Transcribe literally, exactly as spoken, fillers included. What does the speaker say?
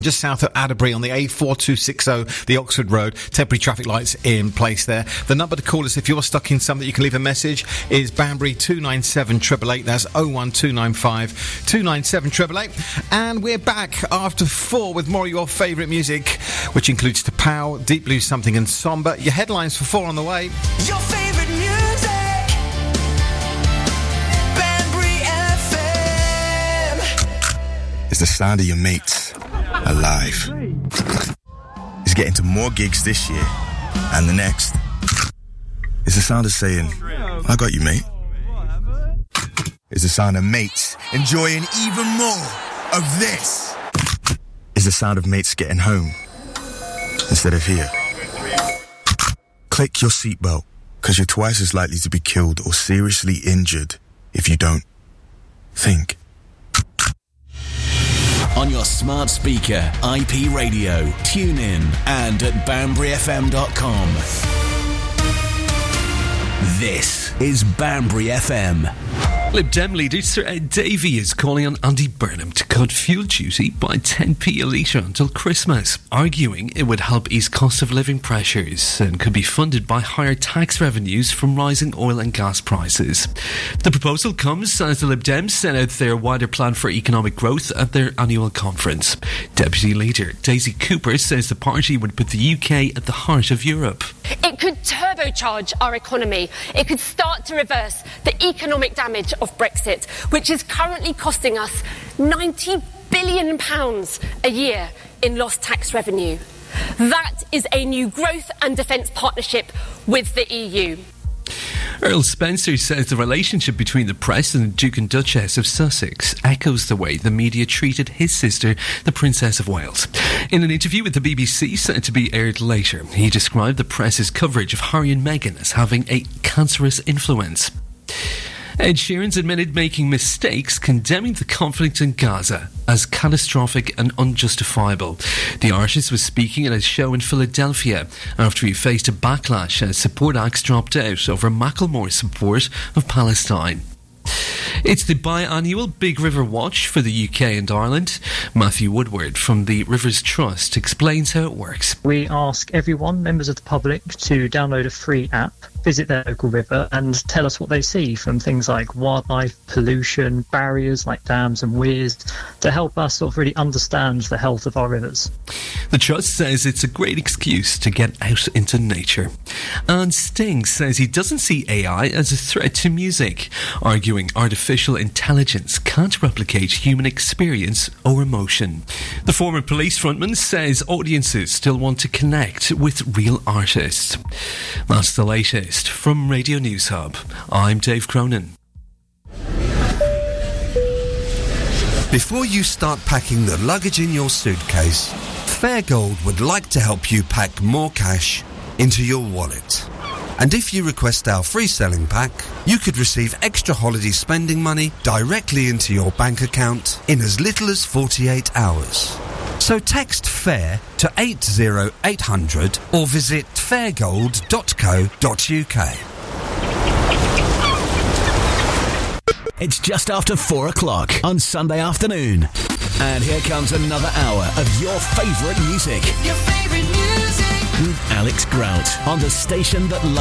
Just south of Atterbury on the A four two six zero, the Oxford Road. Temporary traffic lights in place there. The number to call us if you're stuck in something, you can leave a message, is Banbury two nine seven eight eight eight. That's oh one two nine five two nine seven eight eight eight. And we're back after four with more of your favourite music, which includes The Pow, Deep Blue Something and Somber. Your headlines for four on the way. Your favourite music, Banbury F M. It's the sound of your mates alive. It's getting to more gigs this year and the next. It's the sound of saying, I got you, mate. It's the sound of mates enjoying even more of this. It's the sound of mates getting home instead of here. Click your seatbelt, because you're twice as likely to be killed or seriously injured if you don't. Think. On your smart speaker, I P radio, tune in, and at banbury f m dot com. This is Banbury F M. Lib Dem leader Sir Ed Davey is calling on Andy Burnham to cut fuel duty by ten p a litre until Christmas, arguing it would help ease cost of living pressures and could be funded by higher tax revenues from rising oil and gas prices. The proposal comes as the Lib Dems set out their wider plan for economic growth at their annual conference. Deputy Leader Daisy Cooper says the party would put the U K at the heart of Europe. It could turbocharge our economy. It could start to reverse the economic damage of Brexit, which is currently costing us ninety billion pounds a year in lost tax revenue. That is a new growth and defence partnership with the E U. Earl Spencer says the relationship between the press and the Duke and Duchess of Sussex echoes the way the media treated his sister, the Princess of Wales. In an interview with the B B C set to be aired later, he described the press's coverage of Harry and Meghan as having a cancerous influence. Ed Sheeran's admitted making mistakes, condemning the conflict in Gaza as catastrophic and unjustifiable. The artist was speaking at a show in Philadelphia after he faced a backlash as support acts dropped out over Macklemore's support of Palestine. It's the biannual Big River Watch for the U K and Ireland. Matthew Woodward from the Rivers Trust explains how it works. We ask everyone, members of the public, to download a free app, visit their local river and tell us what they see, from things like wildlife, pollution, barriers like dams and weirs, to help us sort of really understand the health of our rivers. The Trust says it's a great excuse to get out into nature. And Sting says he doesn't see A I as a threat to music, arguing artificial intelligence can't replicate human experience or emotion. The former Police frontman says audiences still want to connect with real artists. That's the latest from Radio News Hub. I'm Dave Cronin. Before you start packing the luggage in your suitcase, Fairgold would like to help you pack more cash into your wallet. And if you request our free selling pack, you could receive extra holiday spending money directly into your bank account in as little as forty-eight hours. So text FAIR to eight zero eight hundred or visit fairgold dot co dot uk. It's just after four o'clock on Sunday afternoon. And here comes another hour of your favourite music. Your favourite music. With Alex Grout on the station that loves